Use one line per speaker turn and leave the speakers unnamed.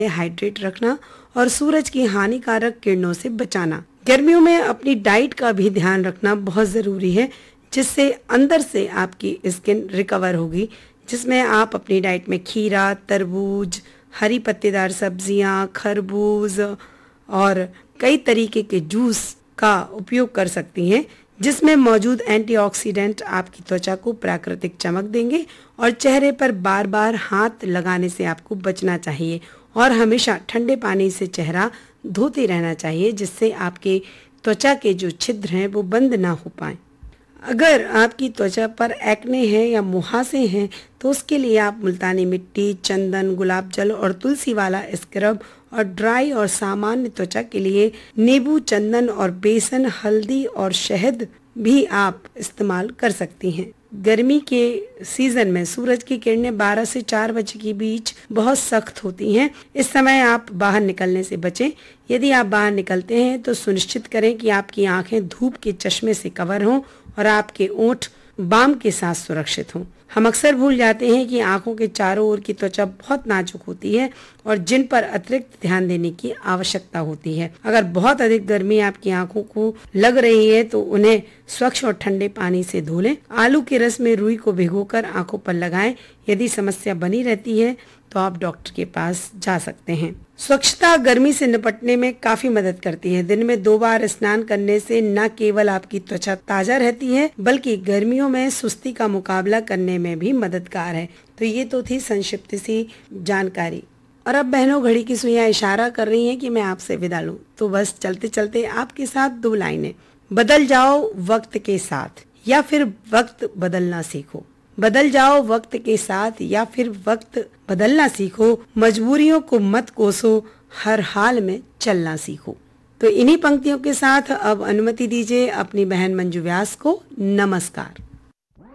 Hydrate रखना और सूरज की हानिकारक किरणों से बचाना। गर्मियों में अपनी डाइट का भी ध्यान रखना बहुत ज़रूरी है, जिससे अंदर से आपकी स्किन रिकवर होगी, जिसमें आप अपनी डाइट में खीरा, तरबूज, हरी पत्तेदार सब्जियां, खरबूज और कई तरीके के जूस का उपयोग कर सकती हैं, जिसमें मौजूद एंटीऑक्सीडेंट आपकी त्वचा को प्राकृतिक चमक देंगे। और चेहरे पर बार बार हाथ लगाने से आपको बचना चाहिए और हमेशा ठंडे पानी से चेहरा धोते रहना चाहिए, जिससे आपके त्वचा के जो छिद्र हैं वो बंद ना हो पाए। अगर आपकी त्वचा पर एक्ने है या मुहासे हैं तो उसके लिए आप मुल्तानी मिट्टी, चंदन, गुलाब जल और तुलसी वाला स्क्रब और ड्राई और सामान्य त्वचा के लिए नींबू, चंदन और बेसन, हल्दी और शहद भी आप इस्तेमाल कर सकती हैं। गर्मी के सीजन में सूरज की किरणें 12 से 4 बजे के बीच बहुत सख्त होती हैं। इस समय आप बाहर निकलने से बचें। यदि आप बाहर निकलते हैं तो सुनिश्चित करें कि आपकी आंखें धूप के चश्मे से कवर हों और आपके ओंठ बाम के साथ सुरक्षित हों। हम अक्सर भूल जाते हैं कि आंखों के चारों ओर की त्वचा बहुत नाजुक होती है और जिन पर अतिरिक्त ध्यान देने की आवश्यकता होती है। अगर बहुत अधिक गर्मी आपकी आंखों को लग रही है तो उन्हें स्वच्छ और ठंडे पानी से धो लें। आलू के रस में रुई को भिगोकर आंखों पर लगाएं। यदि समस्या बनी रहती है तो आप डॉक्टर के पास जा सकते हैं। स्वच्छता गर्मी से निपटने में काफी मदद करती है। दिन में 2 बार स्नान करने से न केवल आपकी त्वचा ताजा रहती है बल्कि गर्मियों में सुस्ती का मुकाबला करने में भी मददगार है। तो ये तो थी संक्षिप्त सी जानकारी। और अब बहनों, घड़ी की सुइयां इशारा कर रही हैं कि मैं आपसे विदा लूं। तो बस चलते चलते आपके साथ 2 लाइनें। बदल जाओ वक्त के साथ या फिर वक्त बदलना सीखो। बदल जाओ वक्त के साथ या फिर वक्त बदलना सीखो। मजबूरियों को मत कोसो, हर हाल में चलना सीखो। तो इन्हीं पंक्तियों के साथ अब अनुमति दीजिए अपनी बहन मंजू व्यास को। नमस्कार।